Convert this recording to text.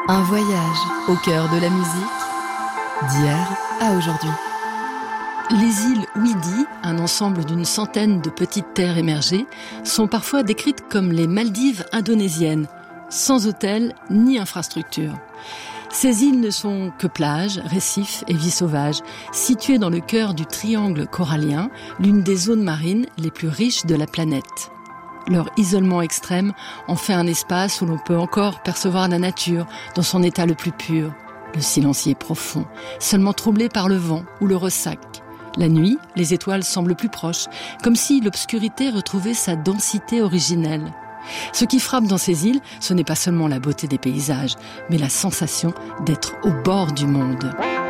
Un voyage au cœur de la musique, d'hier à aujourd'hui. Les îles Ouidy, un ensemble d'une centaine de petites terres émergées, sont parfois décrites comme les Maldives indonésiennes, sans hôtel ni infrastructure. Ces îles ne sont que plages, récifs et vie sauvage, situées dans le cœur du triangle corallien, l'une des zones marines les plus riches de la planète. Leur isolement extrême en fait un espace où l'on peut encore percevoir la nature dans son état le plus pur. Le silence y est profond, seulement troublé par le vent ou le ressac. La nuit, les étoiles semblent plus proches, comme si l'obscurité retrouvait sa densité originelle. Ce qui frappe dans ces îles, ce n'est pas seulement la beauté des paysages, mais la sensation d'être au bord du monde.